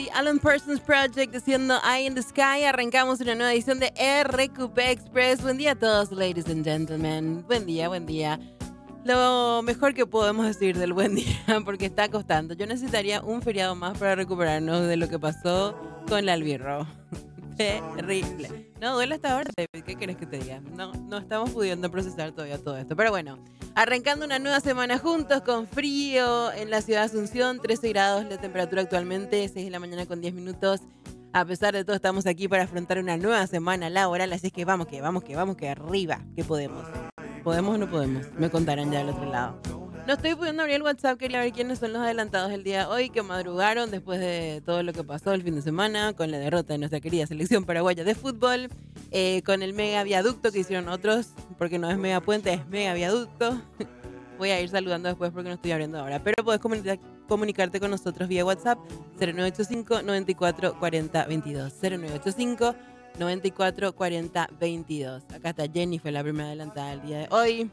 The Alan Parsons Project haciendo Eye in the Sky. Arrancamos una nueva edición de RQP Express. Buen día a todos, ladies and gentlemen. Buen día, buen día. Lo mejor que podemos decir del buen día, porque está costando. Yo necesitaría un feriado más para recuperarnos de lo que pasó con la albirro. Terrible. No, duele hasta ahora, David. ¿Qué quieres que te diga? No estamos pudiendo procesar todavía todo esto. Pero bueno, arrancando una nueva semana juntos con frío en la ciudad de Asunción. 13 grados la temperatura actualmente, 6 de la mañana con 10 minutos. A pesar de todo, estamos aquí para afrontar una nueva semana laboral. Así es que vamos que arriba, que podemos. ¿Podemos o no podemos? Me contarán ya del otro lado. No estoy pudiendo abrir el WhatsApp. Quería ver quiénes son los adelantados del día de hoy que madrugaron después de todo lo que pasó el fin de semana con la derrota de nuestra querida selección paraguaya de fútbol, con el mega viaducto que hicieron otros, porque no es mega puente, es mega viaducto. Voy a ir saludando después porque no estoy abriendo ahora, pero puedes comunicarte con nosotros vía WhatsApp 0985 94 40 22 0985 94 40 22. Acá está Jenny, fue la primera adelantada del día de hoy.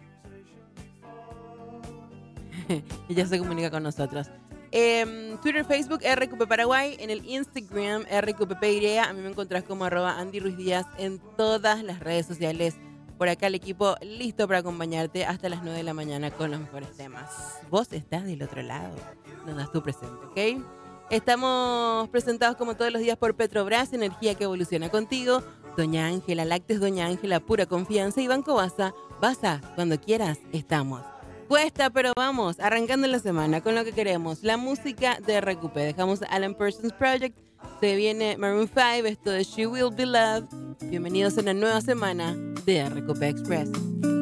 Ella se comunica con nosotros. Twitter, Facebook, RQP Paraguay. En el Instagram, RQPPY. A mí me encontrás como @Andy Ruiz Díaz en todas las redes sociales. Por acá el equipo listo para acompañarte hasta las 9 de la mañana con los mejores temas. Vos estás del otro lado. Nos das tu presente, ¿ok? Estamos presentados como todos los días por Petrobras, energía que evoluciona contigo. Doña Ángela Lácteos, Doña Ángela, pura confianza. Y Banco Baza, Baza, cuando quieras, estamos. Cuesta, pero vamos, arrancando la semana con lo que queremos, la música de RQP. Dejamos a Alan Parsons Project, se viene Maroon 5, esto de She Will Be Loved. Bienvenidos a una nueva semana de RQP Express.